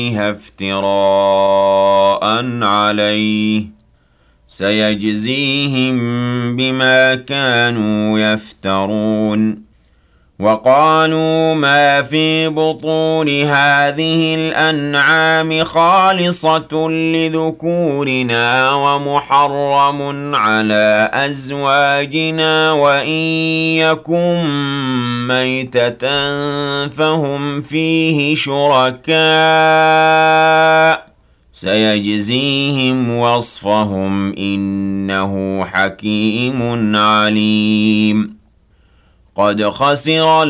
افتراء عليه سيجزيهم بما كانوا يفترون وقالوا ما في بطون هذه الأنعام خالصة لذكورنا ومحرم على أزواجنا وإن يكن ميتة فهم فيه شركاء سيجزيهم وصفهم إنه حكيم عليم قد خسر